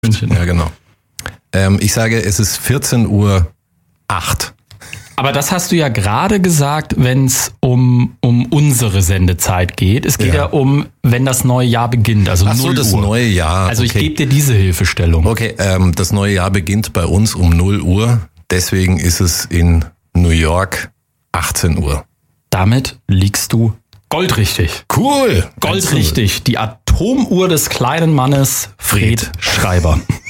München. Ja, genau. Ich sage, es ist 14:08 Uhr. Aber das hast du ja gerade gesagt, wenn es um unsere Sendezeit geht. Es geht ja um, wenn das neue Jahr beginnt, also 0 Uhr. Ach so, das neue Jahr. Also ich gebe dir diese Hilfestellung. Okay, das neue Jahr beginnt bei uns um 0 Uhr. Deswegen ist es in New York 18 Uhr. Damit liegst du goldrichtig. Cool. Goldrichtig. Die Atomuhr des kleinen Mannes Fred Schreiber.